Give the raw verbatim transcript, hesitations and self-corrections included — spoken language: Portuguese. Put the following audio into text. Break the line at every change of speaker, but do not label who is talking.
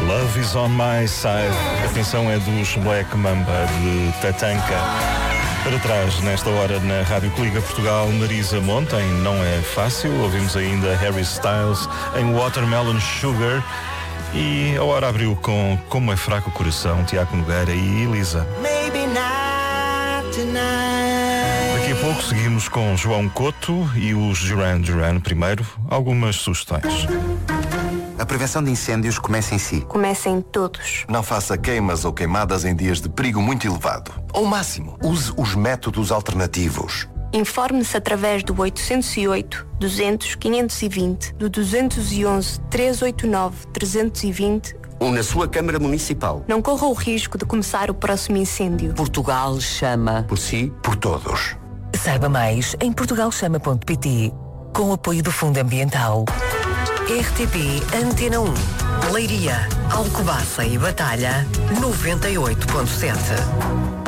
Love is on my side. A canção é dos Black Mamba de Tatanka. Para trás, nesta hora, na Rádio Coliga Portugal, Marisa Monte, em Não É Fácil. Ouvimos ainda Harry Styles em Watermelon Sugar. E a hora abriu com Como é Fraco o Coração, Tiago Nogueira e Elisa. Daqui a pouco seguimos com João Couto e os Duran Duran. Primeiro, algumas sugestões.
A prevenção de incêndios começa em si.
Começa em todos.
Não faça queimas ou queimadas em dias de perigo muito elevado. Ao máximo, use os métodos alternativos.
Informe-se através do oitocentos e oito, duzentos, quinhentos e vinte, do duzentos e onze, trezentos e oitenta e nove, trezentos e vinte
ou na sua Câmara Municipal.
Não corra o risco de começar o próximo incêndio.
Portugal chama.
Por si, por todos.
Saiba mais em portugal chama ponto pt, com o apoio do Fundo Ambiental. R T P Antena um, Leiria, Alcobaça e Batalha, noventa e oito ponto sete.